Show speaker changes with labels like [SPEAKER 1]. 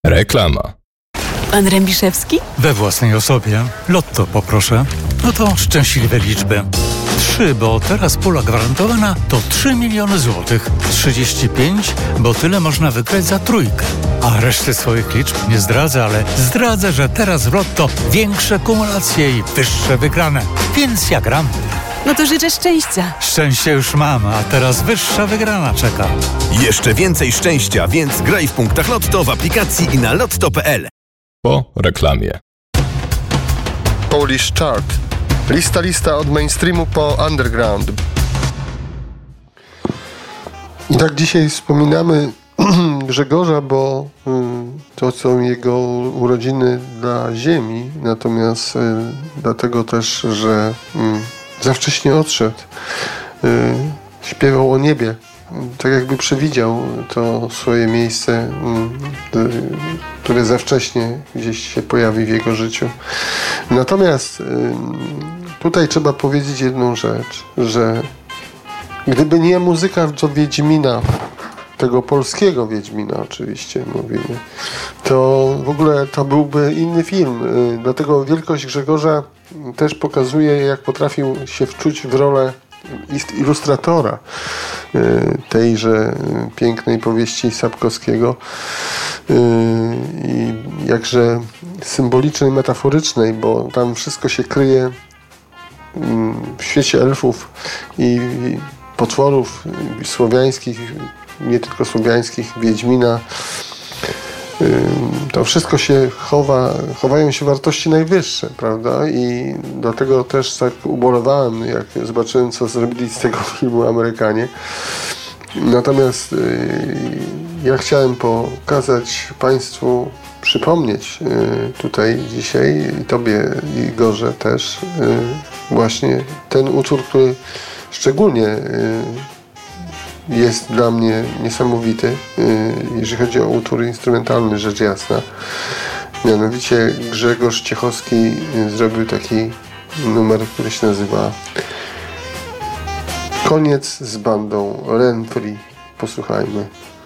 [SPEAKER 1] Reklama.
[SPEAKER 2] Pan Rębiszewski?
[SPEAKER 3] We własnej osobie. Lotto poproszę. No to szczęśliwe liczby. 3, bo teraz pula gwarantowana to 3 miliony złotych. 35, bo tyle można wygrać za trójkę. A reszty swoich liczb nie zdradzę, ale zdradzę, że teraz w Lotto większe kumulacje i wyższe wygrane. Więc ja gram.
[SPEAKER 2] No to życzę szczęścia.
[SPEAKER 3] Szczęście już mam, a teraz wyższa wygrana czeka.
[SPEAKER 4] Jeszcze więcej szczęścia, więc graj w punktach Lotto w aplikacji i na lotto.pl.
[SPEAKER 1] Po reklamie.
[SPEAKER 5] Polish Chart. Lista od mainstreamu po underground. I tak dzisiaj wspominamy Grzegorza, bo to są jego urodziny dla ziemi, natomiast dlatego też, że za wcześnie odszedł. Śpiewał o niebie. Tak jakby przewidział to swoje miejsce, które za wcześnie gdzieś się pojawi w jego życiu. Natomiast tutaj trzeba powiedzieć jedną rzecz, że gdyby nie muzyka do Wiedźmina, tego polskiego Wiedźmina oczywiście mówimy, to w ogóle to byłby inny film. Dlatego wielkość Grzegorza też pokazuje, jak potrafił się wczuć w rolę ilustratora tejże pięknej powieści Sapkowskiego i jakże symbolicznej, metaforycznej, bo tam wszystko się kryje w świecie elfów i potworów słowiańskich, nie tylko słowiańskich, Wiedźmina. To wszystko się chowają się wartości najwyższe, prawda? I dlatego też tak ubolewałem, jak zobaczyłem, co zrobili z tego filmu Amerykanie. Natomiast ja chciałem pokazać Państwu, przypomnieć tutaj dzisiaj i Tobie, Igorze, też właśnie ten utwór, który szczególnie jest dla mnie niesamowity, jeżeli chodzi o utwór instrumentalny, rzecz jasna. Mianowicie Grzegorz Ciechowski zrobił taki numer, który się nazywa Koniec z bandą Renfri. Posłuchajmy.